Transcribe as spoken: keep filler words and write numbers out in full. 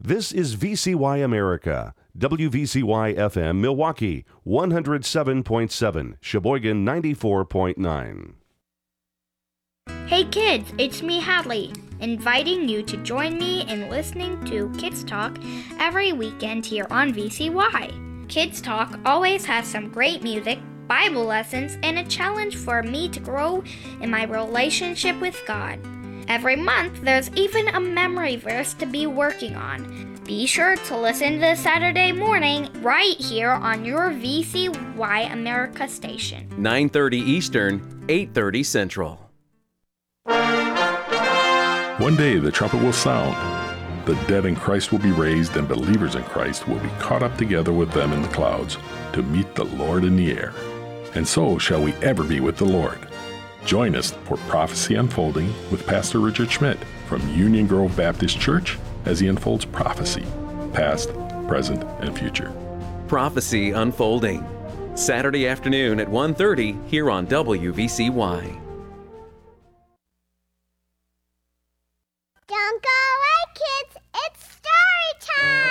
This is V C Y America, W V C Y F M Milwaukee, one oh seven point seven, Sheboygan ninety-four point nine. Hey kids, it's me Hadley, inviting you to join me in listening to Kids Talk every weekend here on V C Y. Kids Talk always has some great music, Bible lessons, and a challenge for me to grow in my relationship with God. Every month, there's even a memory verse to be working on. Be sure to listen this Saturday morning right here on your V C Y America station. nine thirty Eastern, eight thirty Central. One day the trumpet will sound. The dead in Christ will be raised, and believers in Christ will be caught up together with them in the clouds to meet the Lord in the air. And so shall we ever be with the Lord. Join us for Prophecy Unfolding with Pastor Richard Schmidt from Union Grove Baptist Church as he unfolds prophecy, past, present, and future. Prophecy Unfolding, Saturday afternoon at one thirty here on W V C Y. Don't go away, kids. It's story time.